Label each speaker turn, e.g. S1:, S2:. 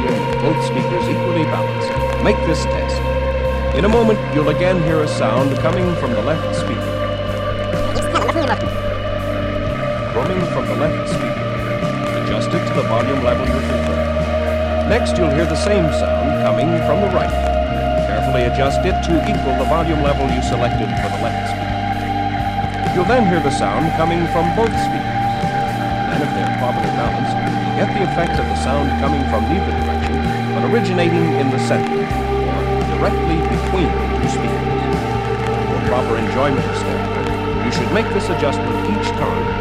S1: volume of both speakers equally balanced. Make this test. In a moment, you'll again hear a sound coming from the left speaker. Coming from the left speaker. Adjust it to the volume level you prefer. Next, you'll hear the same sound coming from the right. Carefully adjust it to equal the volume level you selected for the left speaker. You'll then hear the sound coming from both speakers. Then, if they're properly balanced, you'll get the effect of the sound coming from neither direction, but originating in the center, or directly between the two speakers. For proper enjoyment of stereo, you should make this adjustment each time